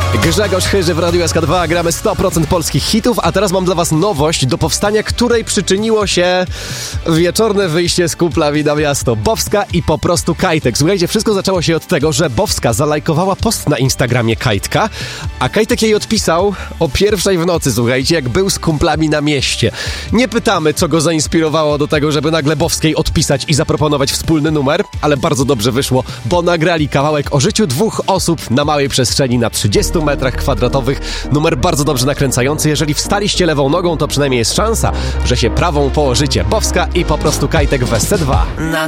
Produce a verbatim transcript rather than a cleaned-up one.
Grzegorz Chyży w Radiu S K dwa, gramy sto procent polskich hitów, a teraz mam dla was nowość, do powstania której przyczyniło się wieczorne wyjście z kumplami na miasto. Bowska i po prostu Kajtek. Słuchajcie, wszystko zaczęło się od tego, że Bowska zalajkowała post na Instagramie Kajtka, a Kajtek jej odpisał o pierwszej w nocy, słuchajcie, jak był z kumplami na mieście. Nie pytamy, co go zainspirowało do tego, żeby nagle Bowskiej odpisać i zaproponować wspólny numer, ale bardzo dobrze wyszło, bo nagrali kawałek o życiu dwóch osób na małej przestrzeni na trzydziestu metrach kwadratowych. Numer bardzo dobrze nakręcający. Jeżeli wstaliście lewą nogą, to przynajmniej jest szansa, że się prawą położycie. Bowska i po prostu Kajtek w S C dwa.